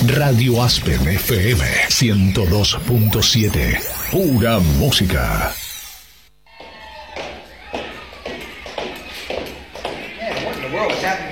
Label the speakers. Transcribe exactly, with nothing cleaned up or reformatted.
Speaker 1: Radio Aspen F M ciento dos punto siete. Pura música.
Speaker 2: Man, what in the world is happening